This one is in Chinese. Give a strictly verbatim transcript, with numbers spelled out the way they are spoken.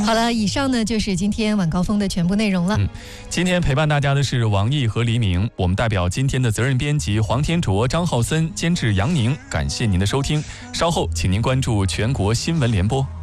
好了，以上呢就是今天晚高峰的全部内容了。 嗯，今天陪伴大家的是王毅和黎明，我们代表今天的责任编辑黄天卓、张浩森，监制杨宁，感谢您的收听。稍后请您关注全国新闻联播。